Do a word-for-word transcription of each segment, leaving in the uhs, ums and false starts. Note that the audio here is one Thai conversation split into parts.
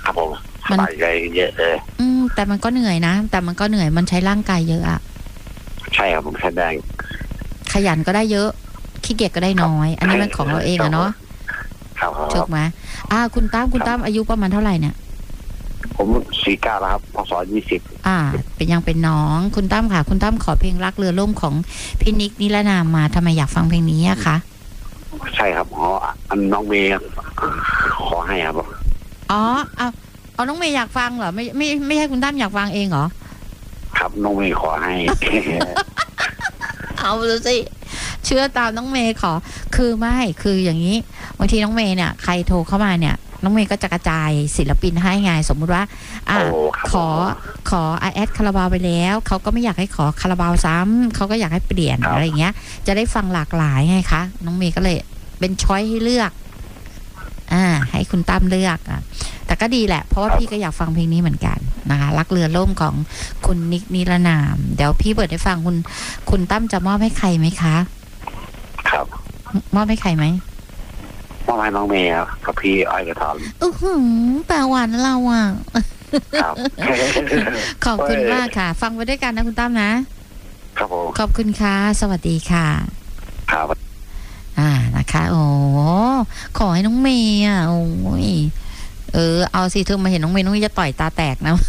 ครับผมสบายใจเยอะเลยอืมแต่มันก็เหนื่อยนะแต่มันก็เหนื่อยมันใช้ร่างกายเยอะอะใช่ครับผมแสดงขยันก็ได้เยอะขี้เกียจก็ได้น้อยอันนี้มันของเราเองอะเนาะครับถูกไหมอ่าคุณตั้มคุณตั้มอายุประมาณเท่าไหร่เนี่ยผมสี่เก้าแล้วครับพศยี่สิบอ่าเป็นยังเป็นน้องคุณตั้มค่ะคุณตั้มขอเพลงรักเรือล่มของพี่นิกนิรนามมาทำไมอยากฟังเพลงนี้อะคะใช่ครับอ๋ออันน้องเมย์ขอให้ครับอ๋อเอาเอาน้องเมย์อยากฟังเหรอไม่ไม่ไม่ใช่คุณตั้มอยากฟังเองเหรอครับน้องเมย์ขอให้เอาดูสิเชื่อตามน้องเมย์ขอคือไม่คืออย่างนี้บางทีน้องเมย์เนี่ยใครโทรเข้ามาเนี่ยน้องเมย์ก็จะกระจายศิลปินให้ไงสมมุติว่าอ่าขอขอไอแอดคาราบาวไปแล้วเขาก็ไม่อยากให้ขอคาราบาวซ้ำเขาก็อยากให้เปลี่ยนอะไรอย่างเงี้ยจะได้ฟังหลากหลายไงคะน้องเมย์ก็เลยเป็นช้อยให้เลือกอ่าให้คุณตั้มเลือกอ่ะแต่ก็ดีแหละเพราะว่าพี่ก็อยากฟังเพลงนี้เหมือนกันนะคะรักเรือล่มของคุณนิกนิรนามเดี๋ยวพี่เปิดให้ฟังคุณคุณตั้มจะมอบให้ใครไหมคะครับมอบให้ใครไหมมอบให้น้องเมย์ครับกับพี่อ้อยกระทอนอื้อหือแปลหวานเราอ่ะครับขอบคุณมากค่ะฟังไปด้วยกันนะคุณตั้มนะครับผมขอบคุณค่ะสวัสดีค่ะครับอ่านะคะโอ้ขอให้น้องเมย์อ่ะโอ้ยเออเอาสิเธอมาเห็นน้องเมย์น้องเมย์จะต่อยตาแตกนะ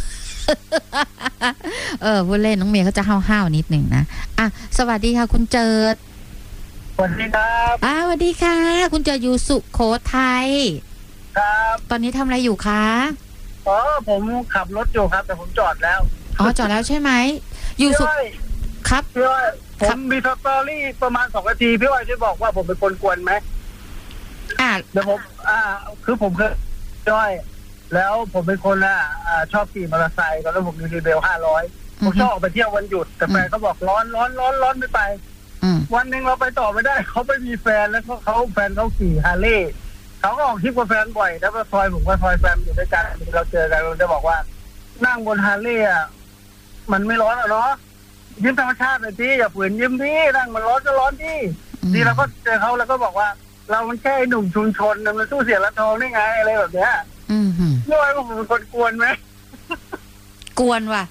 เออพูดเล่นน้องเมย์เขาจะห้าวๆนิดหนึ่งนะอ่ะสวัสดีค่ะคุณเจิดสวัสดีครับอ่าสวัสดีค่ะคุณเจิดอยู่สุโขทัยครับตอนนี้ทำอะไรอยู่คะอ๋อผมขับรถอยู่ครับแต่ผมจอดแล้วอ๋อจอดแล้วใช่ไหมอยู่สุครับพี่อ้อยผมมีสตอรี่ประมาณสองนาทีพี่อ้อยช่วยบอกว่าผมเป็นคนกวนไหมอ่าเดี๋ยวผมอ่าคือผมเคยพี่อ้อยแล้วผมเป็นคนอ่ะชอบขี่มอเตอร์ไซค์แล้วผมมีรีเบลห้าร้อยผมชอบออกไปเที่ยววันหยุดแต่แฟนเขาบอกร้อนร้อนร้อนร้อนไม่ไปวันหนึ่งเราไปต่อไม่ได้เขาไม่มีแฟนแล้วเขาแฟนเขาขี่ฮาร์เลย์เขาก็ออกทริปกับแฟนบ่อยแล้วก็ซอยผมก็ซอยแฟนอยู่ด้วยกันเราเจอกันเราจะบอกว่านั่งบนฮาร์เลย์อ่ะมันไม่ร้อนหรอเนาะยิ้มธรรมชาติเลยที่อย่าฝืนยิ้มที่นั่งมันร้อนก็ร้อนที่ดีเราก็เจอเขาแล้วก็บอกว่าเรามันแค่หนุ่มชุมชนมันสู้เสียละทองได้ไงอะไรแบบเนี้ยอืมฮึนี่ว่าผมเป็นคนกวนไหมกวนว่ะ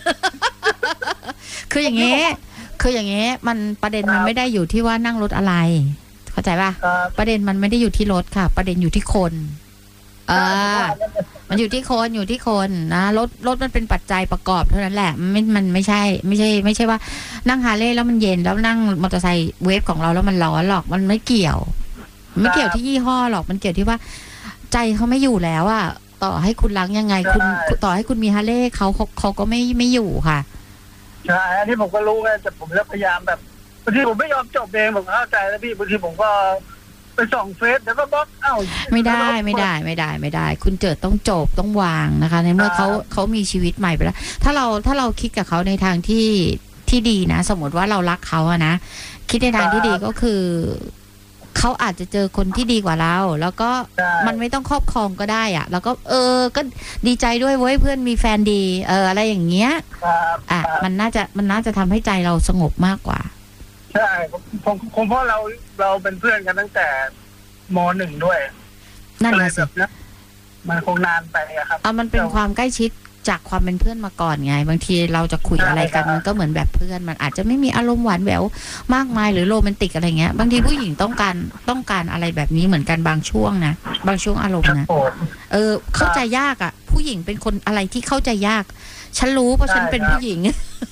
คืออย่างงี้คืออย่างงี้มันประเด็นมันไม่ได้อยู่ที่ว่านั่งรถอะไรเข้าใจป่ะประเด็นมันไม่ได้อยู่ที่รถค่ะประเด็นอยู่ที่คนเออมันอยู่ที่คนอยู่ที่คนนะรถรถมันเป็นปัจจัยประกอบเท่านั้นแหละมันมันไม่ใช่ไม่ใช่ไม่ใช่ว่านั่งฮาร์เลย์แล้วมันเย็นแล้วนั่งมอเตอร์ไซค์เวฟของเราแล้วมันร้อนหรอกมันไม่เกี่ยวไม่เกี่ยวที่ยี่ห้อหรอกมันเกี่ยวที่ว่าใจเขาไม่อยู่แล้วอะต่อให้คุณล้างยังไงคุณต่อให้คุณมีฮาร์เลย์เขาเขาเขาก็ไม่ไม่อยู่ค่ะใช่อันนี้ผมก็รู้ไงแต่ผมแล้วพยายามแบบบางทีผมไม่ยอมจบเองผมเข้าใจแล้วพี่บางทีผมก็ไปส่องเฟซแล้วก็บล็อกเอ้าไม่ได้ไม่ได้ไม่ได้ไม่ได้คุณเจิดต้องจบต้องวางนะคะในเมื่อเขาเขามีชีวิตใหม่ไปแล้วถ้าเราถ้าเราคิดกับเขาในทางที่ที่ดีนะสมมติว่าเรารักเขาอะนะคิดในทางที่ดีก็คือเขาอาจจะเจอคนที่ดีกว่าเราแล้วก็มันไม่ต้องครอบครองก็ได้อะแล้วก็เออก็ดีใจด้วยเว้ยเพื่อนมีแฟนดีเอออะไรอย่างเงี้ยอ่ะมันน่าจะมันน่าจะทำให้ใจเราสงบมากกว่าใช่ผมคงเพราะเราเราเป็นเพื่อนกันตั้งแต่ม.หนึ่งด้วยนั่นแหละสิมันคงนานไปอะครับอ่ะมันเป็นความใกล้ชิดจากความเป็นเพื่อนมาก่อนไงบางทีเราจะคุยอะไรกันมันก็เหมือนแบบเพื่อนมันอาจจะไม่มีอารมณ์หวานแหววมากมายหรือโรแมนติกอะไรเงี้ยบางทีผู้หญิงต้องการต้องการอะไรแบบนี้เหมือนกันบางช่วงนะบางช่วงอารมณ์นะเออเข้าใจยากอ่ะผู้หญิงเป็นคนอะไรที่เข้าใจยากฉันรู้เพราะฉันเป็นผู้หญิง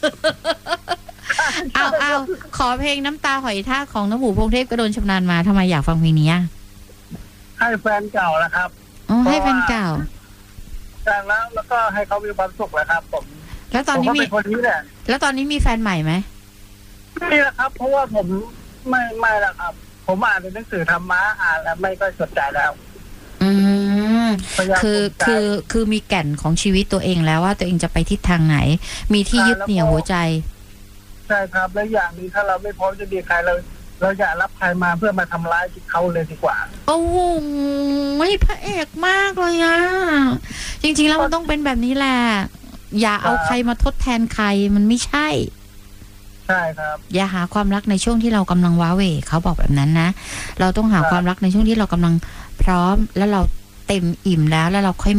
เอาเอาขอเพลงน้ำตาหอยทากของน้ำหมูพงเทพกระโดนชำนาญมาทำไมอยากฟังเพลงนี้ให้แฟนเก่าแล้วครับอ๋อให้แฟนเก่าแต่แล้วแล้วก็ให้เขามีความสุขแหละครับผมแล้วตอนนี้มีคนนี้แหละแล้วตอนนี้มีแฟนใหม่ไหมไม่ละครับเพราะว่าผมไม่ไม่ละครับผมอ่านในหนังสือธรรมะอ่านแล้วไม่ก็สนใจแล้วอืมคือคือคือมีแก่นของชีวิตตัวเองแล้วว่าตัวเองจะไปทิศทางไหนมีที่ยึดเหนี่ยวหัวใจใช่ครับและอย่างนี้ถ้าเราไม่พร้อมจะดีใครเราเราอย่ารับใครมาเพื่อมาทำร้ายเขาเลยดีกว่าโอ้โหพระเอกมากเลยอ่ะจริงๆแล้วมันต้องเป็นแบบนี้แหละอย่าเอาใครมาทดแทนใครมันไม่ใช่ใช่ครับอย่าหาความรักในช่วงที่เรากำลังว้าเหวเขาบอกแบบนั้นนะเราต้องหาความรักในช่วงที่เรากำลังพร้อมแล้วเราเต็มอิ่มแล้วแล้วเราค่อย